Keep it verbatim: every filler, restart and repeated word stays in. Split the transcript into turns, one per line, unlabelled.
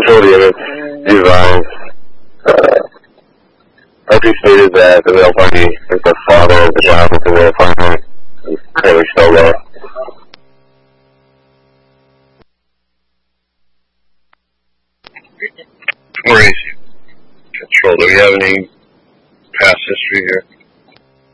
facility of its design. Uh, As he stated that the male party is the father of the child with the male partner is clearly solo. Where is he? Control. Do we have any